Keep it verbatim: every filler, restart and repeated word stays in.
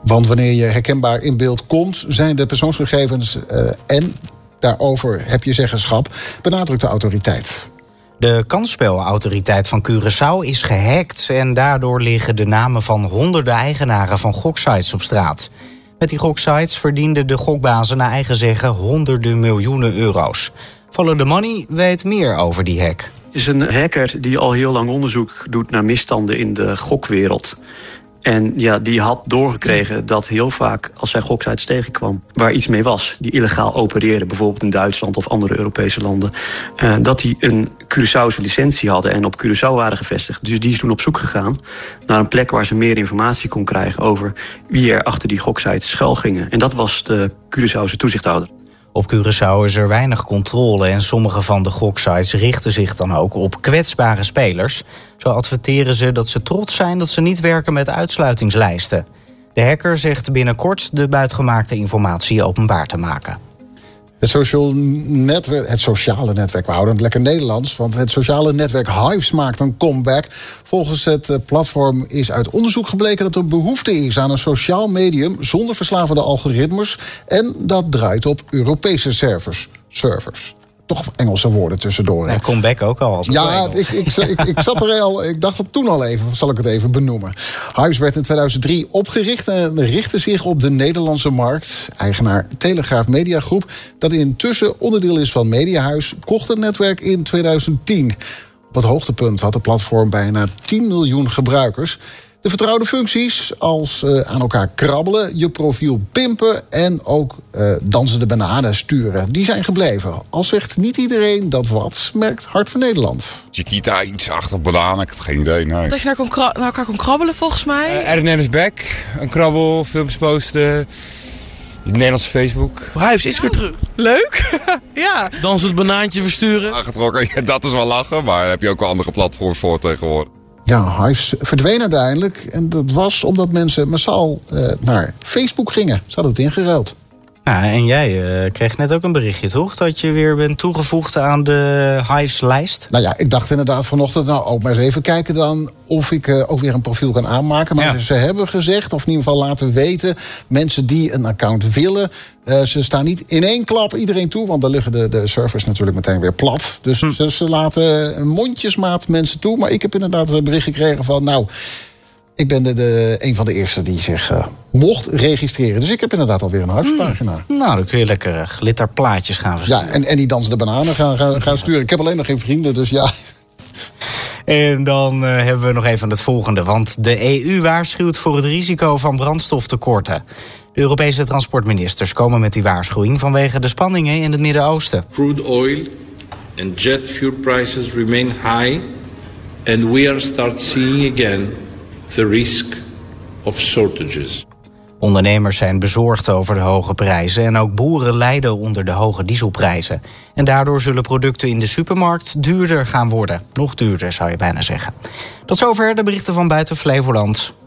Want wanneer je herkenbaar in beeld komt, zijn de persoonsgegevens uh, en daarover heb je zeggenschap, benadrukt de autoriteit. De kansspelautoriteit van Curaçao is gehackt en daardoor liggen de namen van honderden eigenaren van goksites op straat. Met die goksites verdienden de gokbazen naar eigen zeggen honderden miljoenen euro's. Follow the Money weet meer over die hack. Het is een hacker die al heel lang onderzoek doet naar misstanden in de gokwereld. En ja, die had doorgekregen dat heel vaak als hij goksites tegenkwam waar iets mee was, die illegaal opereerden, bijvoorbeeld in Duitsland of andere Europese landen, uh, dat die een Curaçaose licentie hadden en op Curaçao waren gevestigd. Dus die is toen op zoek gegaan naar een plek waar ze meer informatie kon krijgen over wie er achter die goksites schuil gingen. En dat was de Curaçaose toezichthouder. Op Curaçao is er weinig controle en sommige van de goksites richten zich dan ook op kwetsbare spelers. Zo adverteren ze dat ze trots zijn dat ze niet werken met uitsluitingslijsten. De hacker zegt binnenkort de buitgemaakte informatie openbaar te maken. Het, social netwerk, het sociale netwerk, we houden het lekker Nederlands, want het sociale netwerk Hives maakt een comeback. Volgens het platform is uit onderzoek gebleken dat er behoefte is aan een sociaal medium zonder verslavende algoritmes. En dat draait op Europese servers. servers. Toch Engelse woorden tussendoor. Ja, comeback ook al. Als ja, ik, ik, ik, ik zat er al. Ik dacht het toen al even, zal ik het even benoemen. Hives werd in tweeduizend drie opgericht en richtte zich op de Nederlandse markt. Eigenaar Telegraaf Media Groep, dat intussen onderdeel is van Mediahuis, kocht het netwerk in tweeduizend tien. Op het hoogtepunt had het platform bijna tien miljoen gebruikers. De vertrouwde functies als uh, aan elkaar krabbelen, je profiel pimpen en ook uh, dansende bananen sturen, die zijn gebleven. Al zegt niet iedereen dat wat, merkt Hart van Nederland. Chiquita, iets achter bananen, ik heb geen idee. Nee. Dat je naar, kon kra- naar elkaar kon krabbelen volgens mij. Uh, R N N is back, een krabbel, filmpjes posten, Nederlandse Facebook. Hives is weer terug. Leuk. Ja. Dansen het banaantje versturen. Aangetrokken, ja, dat is wel lachen, maar daar heb je ook wel andere platforms voor tegenwoordig. Ja, Hives verdween uiteindelijk. En dat was omdat mensen massaal uh, naar Facebook gingen. Ze hadden het ingeruild. Ja, en jij uh, kreeg net ook een berichtje, toch? Dat je weer bent toegevoegd aan de Hives-lijst. Nou ja, ik dacht inderdaad vanochtend, nou ook maar eens even kijken dan of ik uh, ook weer een profiel kan aanmaken. Maar ja. Ze hebben gezegd, of in ieder geval laten weten, mensen die een account willen, uh, ze staan niet in één klap iedereen toe, want dan liggen de, de servers natuurlijk meteen weer plat. Dus hm. ze, ze laten een mondjesmaat mensen toe. Maar ik heb inderdaad een bericht gekregen van, nou, ik ben de, de, een van de eerste die zich uh, mocht registreren. Dus ik heb inderdaad alweer een Hives-pagina. Mm. Nou, dan kun je lekker glitterplaatjes gaan versturen. Ja, en, en die dansende bananen gaan, gaan, gaan sturen. Ik heb alleen nog geen vrienden, dus ja. En dan uh, hebben we nog even het volgende. Want de E U waarschuwt voor het risico van brandstoftekorten. De Europese transportministers komen met die waarschuwing vanwege de spanningen in het Midden-Oosten. Crude oil and jet fuel prices remain high. And we are start seeing again the risk of shortages. Ondernemers zijn bezorgd over de hoge prijzen en ook boeren lijden onder de hoge dieselprijzen. En daardoor zullen producten in de supermarkt duurder gaan worden. Nog duurder, zou je bijna zeggen. Tot zover de berichten van buiten Flevoland.